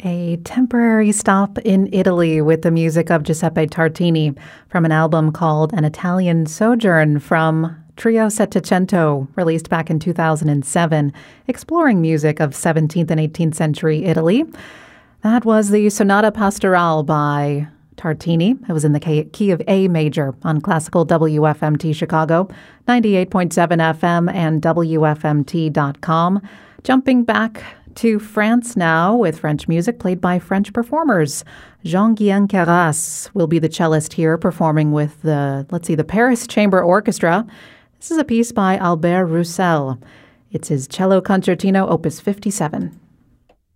A temporary stop in Italy with the music of Giuseppe Tartini from an album called An Italian Sojourn from Trio Settecento, released back in 2007, exploring music of 17th and 18th century Italy. That was the Sonata Pastorale by Tartini. It was in the key of A major on classical WFMT Chicago, 98.7 FM and WFMT.com. Jumping back to France now with French music played by French performers. Jean-Guyen Queyras will be the cellist here, performing with the Paris Chamber Orchestra. This is a piece by Albert Roussel. It's his Cello Concertino, Opus 57.